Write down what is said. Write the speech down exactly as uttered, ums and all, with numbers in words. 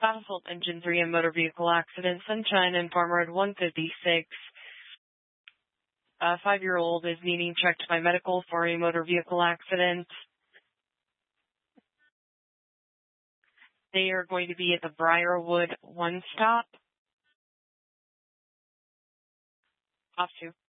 Asphalt Engine three and motor vehicle accident. Sunshine and Farm Road one fifty-six. A five-year-old is needing checked by medical for a motor vehicle accident. They are going to be at the Briarwood one stop. Off to.